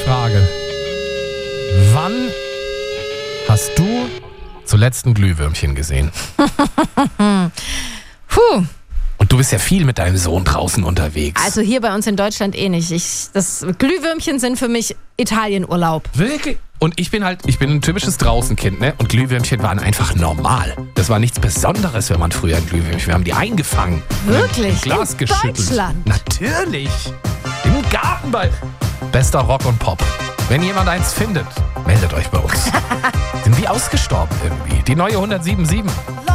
Frage. Wann hast du zuletzt ein Glühwürmchen gesehen? Puh. Und du bist ja viel mit deinem Sohn draußen unterwegs. Also hier bei uns in Deutschland nicht. Das Glühwürmchen sind für mich Italienurlaub. Wirklich? Und ich bin ein typisches Draußenkind, ne? Und Glühwürmchen waren einfach normal. Das war nichts Besonderes, wenn man früher ein Glühwürmchen. Wir haben die eingefangen. Wirklich? Im Glas In geschüttelt. Deutschland? Natürlich. Im Garten bei bester Rock und Pop. Wenn jemand eins findet, meldet euch bei uns. Sind die ausgestorben irgendwie? Die neue 107.7.